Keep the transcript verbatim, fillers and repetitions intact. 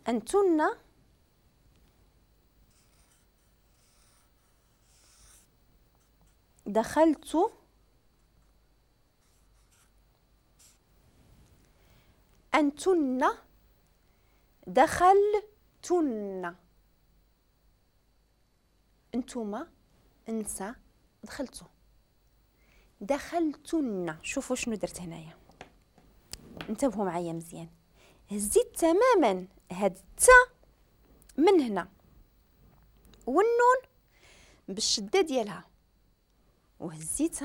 أنتن دخلت أنتن دخلتن. أنتما انسى دخلتو دخلتن. شوفوا شنو درت هنايا، انتبهوا معايا مزيان. هزيت تماما هاد التا من هنا والنون بالشده ديالها وهزيتها